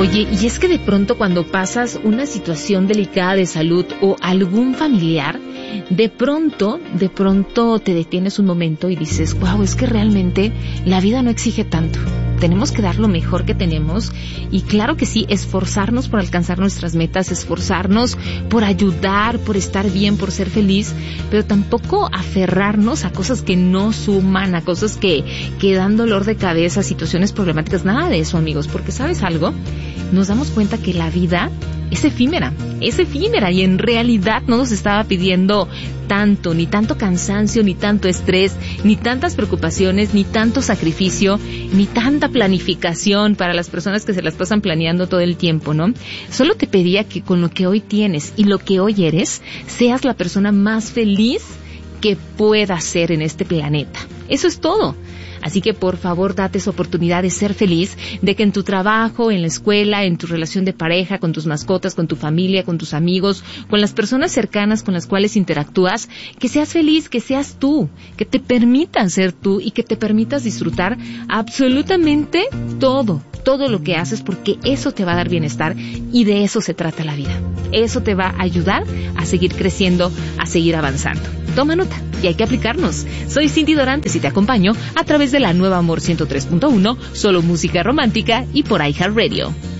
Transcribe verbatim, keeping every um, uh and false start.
Oye, y es que de pronto cuando pasas una situación delicada de salud o algún familiar, de pronto, de pronto te detienes un momento y dices, wow, es que realmente la vida no exige tanto. Tenemos que dar lo mejor que tenemos y claro que sí, esforzarnos por alcanzar nuestras metas, esforzarnos por ayudar, por estar bien, por ser feliz, pero tampoco aferrarnos a cosas que no suman, a cosas que, que dan dolor de cabeza, situaciones problemáticas, nada de eso, amigos, porque ¿sabes algo? Nos damos cuenta que la vida es efímera, es efímera y en realidad no nos estaba pidiendo tanto, ni tanto cansancio, ni tanto estrés, ni tantas preocupaciones, ni tanto sacrificio, ni tanta planificación para las personas que se las pasan planeando todo el tiempo, ¿no? Solo te pedía que con lo que hoy tienes y lo que hoy eres, seas la persona más feliz que puedas ser en este planeta. Eso es todo. Así que por favor date esa oportunidad de ser feliz, de que en tu trabajo, en la escuela, en tu relación de pareja, con tus mascotas, con tu familia, con tus amigos, con las personas cercanas con las cuales interactúas, que seas feliz, que seas tú, que te permitan ser tú y que te permitas disfrutar absolutamente todo, todo lo que haces, porque eso te va a dar bienestar y de eso se trata la vida. Eso te va a ayudar a seguir creciendo, a seguir avanzando. Toma nota y hay que aplicarnos. Soy Cindy Dorantes y te acompaño a través de la nueva Amor ciento tres punto uno, solo música romántica y por iHeartRadio.